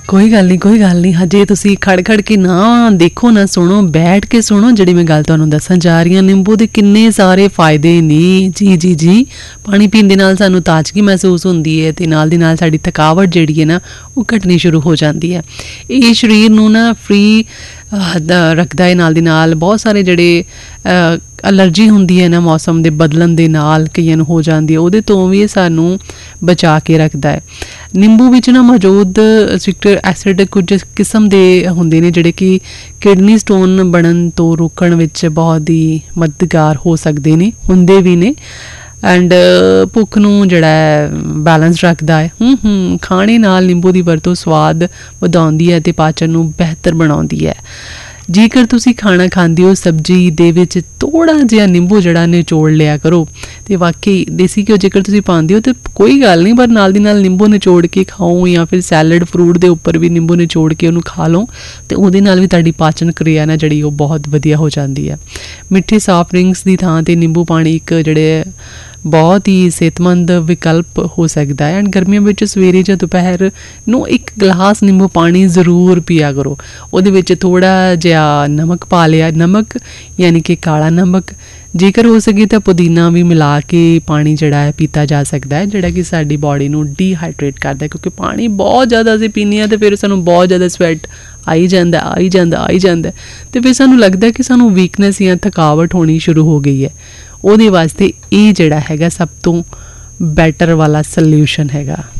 ਕੋਈ ਗੱਲ ਨਹੀਂ ਹਜੇ ਤੁਸੀਂ ਖੜ ਕੇ ਨਾ ਦੇਖੋ ਨਾ ਸੁਣੋ, ਬੈਠ ਕੇ ਸੁਣੋ ਜਿਹੜੀ ਮੈਂ ਗੱਲ ਤੁਹਾਨੂੰ ਦੱਸਣ ਜਾ ਰਹੀ ਹਾਂ। ਨਿੰਬੂ ਦੇ ਕਿੰਨੇ ਸਾਰੇ ਫਾਇਦੇ ਨੇ। ਜੀ ਪਾਣੀ ਪੀਣ ਦੇ ਨਾਲ ਸਾਨੂੰ ਤਾਜ਼ਗੀ ਮਹਿਸੂਸ ਹੁੰਦੀ ਹੈ ਤੇ ਨਾਲ ਦੀ ਨਾਲ ਸਾਡੀ ਥਕਾਵਟ ਜਿਹੜੀ ਹੈ ਨਾ ਉਹ ਘਟਣੀ ਸ਼ੁਰੂ ਹੋ ਜਾਂਦੀ ਹੈ। ਇਹ ਸਰੀਰ ਨੂੰ ਨਾ ਫ੍ਰੀ ਰੱਖਦਾ ਹੈ। ਨਾਲ ਦੀ ਨਾਲ ਬਹੁਤ ਸਾਰੇ ਜਿਹੜੇ ਐਲਰਜੀ ਹੁੰਦੀ ਹੈ ਨਾ ਮੌਸਮ ਦੇ ਬਦਲਣ ਦੇ ਨਾਲ ਕਈਆਂ ਨੂੰ ਹੋ ਜਾਂਦੀ ਹੈ, ਉਹਦੇ ਤੋਂ ਵੀ ਇਹ ਸਾਨੂੰ ਬਚਾ ਕੇ ਰੱਖਦਾ ਹੈ। ਨਿੰਬੂ ਵਿੱਚ ਨਾ ਮੌਜੂਦ ਸਿਟਰਿਕ ਐਸਿਡ ਕੁਝ ਕਿਸਮ ਦੇ ਹੁੰਦੇ ਨੇ ਜਿਹੜੇ ਕਿ ਕਿਡਨੀ ਸਟੋਨ ਬਣਨ ਤੋਂ ਰੋਕਣ ਵਿੱਚ ਬਹੁਤ ਹੀ ਮਦਦਗਾਰ ਹੋ ਸਕਦੇ ਨੇ, ਹੁੰਦੇ ਵੀ ਨੇ। ਐਂਡ ਭੁੱਖ ਨੂੰ ਜਿਹੜਾ ਹੈ ਬੈਲੈਂਸ ਰੱਖਦਾ ਹੈ। ਖਾਣੇ ਨਾਲ ਨਿੰਬੂ ਦੀ ਵਰਤੋਂ ਸਵਾਦ ਵਧਾਉਂਦੀ ਹੈ ਅਤੇ ਪਾਚਨ ਨੂੰ ਬਿਹਤਰ ਬਣਾਉਂਦੀ ਹੈ। ਜੇਕਰ ਤੁਸੀਂ ਖਾਣਾ ਖਾਂਦੇ ਹੋ, ਸਬਜ਼ੀ ਦੇ ਵਿੱਚ ਥੋੜ੍ਹਾ ਜਿਹਾ ਨਿੰਬੂ ਜਿਹੜਾ ਨਿਚੋੜ ਲਿਆ ਕਰੋ। ਅਤੇ ਵਾਕਈ ਦੇਸੀ ਘਿਓ ਜੇਕਰ ਤੁਸੀਂ ਪਾਉਂਦੇ ਹੋ ਤਾਂ ਕੋਈ ਗੱਲ ਨਹੀਂ, ਪਰ ਨਾਲ ਦੀ ਨਾਲ ਨਿੰਬੂ ਨਿਚੋੜ ਕੇ ਖਾਓ, ਜਾਂ ਫਿਰ ਸੈਲਡ ਫਰੂਟ ਦੇ ਉੱਪਰ ਵੀ ਨਿੰਬੂ ਨਿਚੋੜ ਕੇ ਉਹਨੂੰ ਖਾ ਲਓ, ਅਤੇ ਉਹਦੇ ਨਾਲ ਵੀ ਤੁਹਾਡੀ ਪਾਚਨ ਕਿਰਿਆ ਨਾ ਜਿਹੜੀ ਉਹ ਬਹੁਤ ਵਧੀਆ ਹੋ ਜਾਂਦੀ ਹੈ। ਮਿੱਠੇ ਸਾਫਟ ਡਰਿੰਕਸ ਦੀ ਥਾਂ 'ਤੇ ਨਿੰਬੂ ਪਾਣੀ ਇੱਕ ਜਿਹੜੇ ਬਹੁਤ ਹੀ ਸਿਹਤਮੰਦ ਵਿਕਲਪ ਹੋ ਸਕਦਾ ਹੈ। ਐਂਡ ਗਰਮੀਆਂ ਵਿੱਚ ਸਵੇਰੇ ਜਾਂ ਦੁਪਹਿਰ ਨੂੰ ਇੱਕ ਗਲਾਸ ਨਿੰਬੂ ਪਾਣੀ ਜ਼ਰੂਰ ਪੀਆ ਕਰੋ। ਉਹਦੇ ਵਿੱਚ ਥੋੜ੍ਹਾ ਜਿਹਾ ਨਮਕ ਪਾ ਲਿਆ, ਨਮਕ ਯਾਨੀ ਕਿ ਕਾਲਾ ਨਮਕ, ਜੇਕਰ ਹੋ ਸਕੇ ਤਾਂ ਪੁਦੀਨਾ ਵੀ ਮਿਲਾ ਕੇ ਪਾਣੀ ਜਿਹੜਾ ਹੈ ਪੀਤਾ ਜਾ ਸਕਦਾ ਹੈ, ਜਿਹੜਾ ਕਿ ਸਾਡੀ ਬਾਡੀ ਨੂੰ ਡੀਹਾਈਡਰੇਟ ਕਰਦਾ। ਕਿਉਂਕਿ ਪਾਣੀ ਬਹੁਤ ਜ਼ਿਆਦਾ ਅਸੀਂ ਪੀਂਦੇ ਹਾਂ ਅਤੇ ਫਿਰ ਸਾਨੂੰ ਬਹੁਤ ਜ਼ਿਆਦਾ ਸਵੈਟ ਆਈ ਜਾਂਦਾ ਅਤੇ ਫਿਰ ਸਾਨੂੰ ਲੱਗਦਾ ਕਿ ਸਾਨੂੰ ਵੀਕਨੈਸ ਜਾਂ ਥਕਾਵਟ ਹੋਣੀ ਸ਼ੁਰੂ ਹੋ ਗਈ ਹੈ। ਉਹਦੇ ਵਾਸਤੇ ਇਹ ਜਿਹੜਾ ਹੈਗਾ ਸਭ ਤੋਂ ਬੈਟਰ ਵਾਲਾ ਸਲਿਊਸ਼ਨ ਹੈਗਾ।